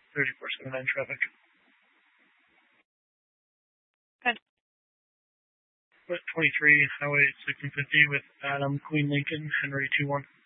3479 traffic. West 23, Highway 1650 with Adam, Queen Lincoln, Henry 21.